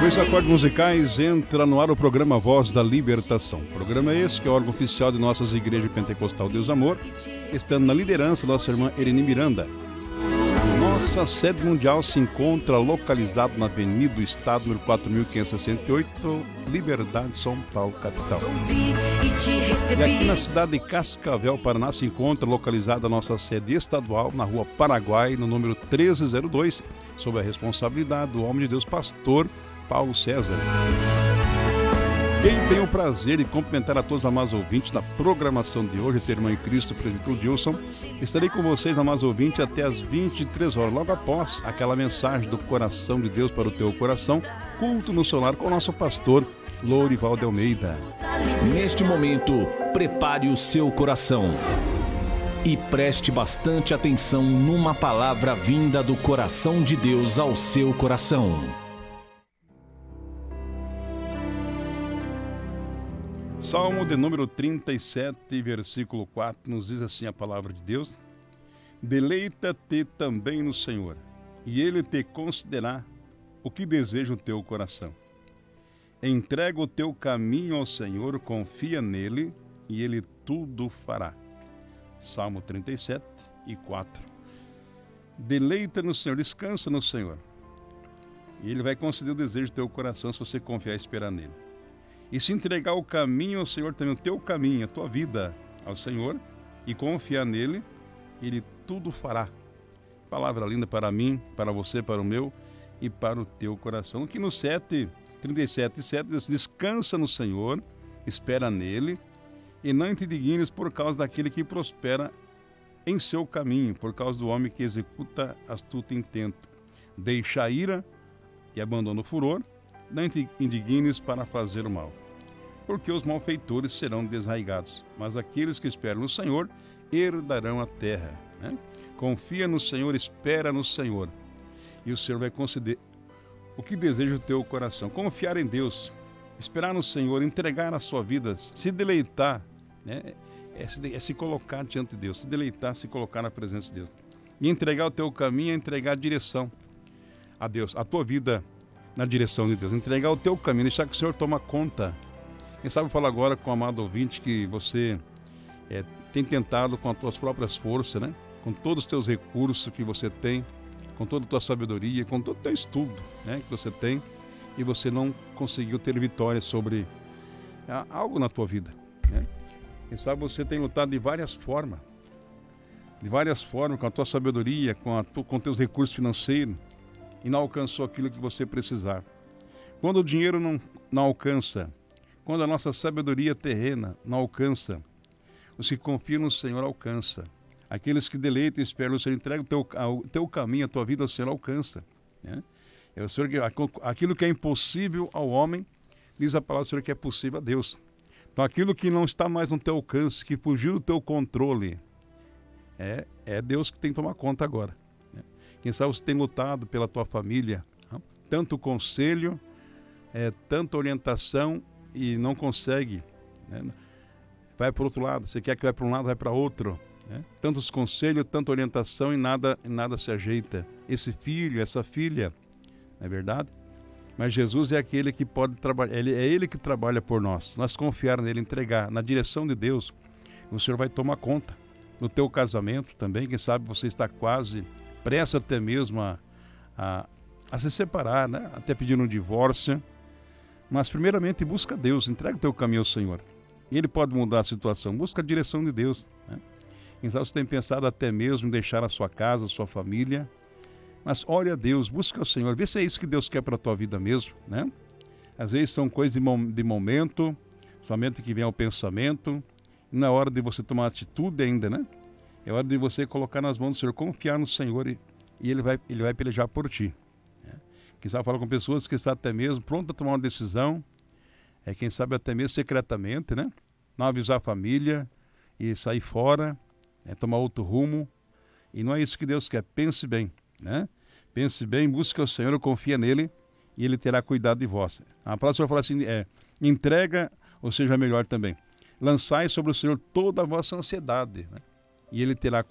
Com esses acordes musicais, entra no ar o programa Voz da Libertação. O programa é esse, que é o órgão oficial de nossas igrejas Pentecostal Deus Amor, estando na liderança da nossa irmã Ereni Miranda. Nossa sede mundial se encontra localizada na Avenida do Estado, número 4568, Liberdade, São Paulo, capital. E aqui na cidade de Cascavel, Paraná, se encontra localizada a nossa sede estadual, na Rua Paraguai, no número 1302, sob a responsabilidade do homem de Deus, pastor Paulo César. Quem tem o prazer de cumprimentar a todos os amados ouvintes da programação de hoje, ter irmão em Cristo, presbítero Dilson, estarei com vocês, amados ouvintes, até às 23 horas, logo após aquela mensagem do coração de Deus para o teu coração, culto no solar com o nosso pastor Lourival de Almeida. Neste momento, prepare o seu coração e preste bastante atenção numa palavra vinda do coração de Deus ao seu coração. Salmo de número 37, versículo 4, nos diz assim a palavra de Deus: Deleita-te também no Senhor, e Ele te concederá o que deseja o teu coração. Entrega o teu caminho ao Senhor, confia nele, e Ele tudo fará. Salmo 37 e 4. Deleita no Senhor, descansa no Senhor, e Ele vai conceder o desejo do teu coração se você confiar e esperar nele. E se entregar o caminho ao Senhor, também o teu caminho, a tua vida ao Senhor, e confiar nele, Ele tudo fará. Palavra linda para mim, para você, para o meu e para o teu coração. Aqui no 37:7 diz: descansa no Senhor, espera nele, e não te indignes por causa daquele que prospera em seu caminho, por causa do homem que executa astuto intento. Deixa a ira e abandona o furor, não te indignes para fazer o mal, porque os malfeitores serão desarraigados, mas aqueles que esperam no Senhor herdarão a terra. Confia no Senhor, espera no Senhor, e o Senhor vai conceder o que deseja o teu coração. Confiar em Deus, esperar no Senhor, entregar a sua vida, se deleitar, é se colocar diante de Deus, se deleitar, se colocar na presença de Deus, e entregar o teu caminho, é entregar a direção a Deus, a tua vida na direção de Deus, entregar o teu caminho, deixar que o Senhor toma conta. Quem sabe falar agora com o amado ouvinte que você tem tentado com as tuas próprias forças, com todos os teus recursos que você tem, com toda a tua sabedoria, com todo o teu estudo que você tem, e você não conseguiu ter vitória sobre algo na tua vida. Quem sabe você tem lutado de várias formas, com a tua sabedoria, com teus recursos financeiros, e não alcançou aquilo que você precisava. Quando o dinheiro não alcança, quando a nossa sabedoria terrena não alcança, os que confiam no Senhor alcança. Aqueles que deleitam e esperam no Senhor, entrega o teu caminho, a tua vida ao Senhor alcança. É o Senhor, aquilo que é impossível ao homem, diz a palavra do Senhor que é possível a Deus. Então aquilo que não está mais no teu alcance, que fugiu do teu controle, é Deus que tem que tomar conta agora. Quem sabe você tem lutado pela tua família, tanto conselho, tanta orientação, e não consegue, vai para o outro lado, você quer que vai para um lado, vai para outro, tantos conselhos, tanta orientação, e nada se ajeita. Esse filho, essa filha, não é verdade? Mas Jesus é aquele que pode trabalhar, é Ele que trabalha por nós. Nós confiar nele, entregar na direção de Deus, o Senhor vai tomar conta. No teu casamento também, quem sabe você está quase pressa até mesmo a se separar, até pedindo um divórcio, mas primeiramente busca Deus, entrega o teu caminho ao Senhor, Ele pode mudar a situação, busca a direção de Deus. Quem sabe você tem pensado até mesmo em deixar a sua casa, a sua família, mas ore a Deus, busca o Senhor, vê se é isso que Deus quer para a tua vida mesmo. Às vezes são coisas de momento, somente que vem ao pensamento, e não é hora de você tomar atitude ainda, É hora de você colocar nas mãos do Senhor, confiar no Senhor, e Ele vai pelejar por ti. Quem sabe falar com pessoas que estão até mesmo prontas a tomar uma decisão, quem sabe até mesmo secretamente, não avisar a família e sair fora, tomar outro rumo, e não é isso que Deus quer. Pense bem, Pense bem, busque o Senhor, confia nele, e Ele terá cuidado de vós. A palavra do Senhor fala assim, entrega, ou seja, melhor também, lançai sobre o Senhor toda a vossa ansiedade, e Ele terá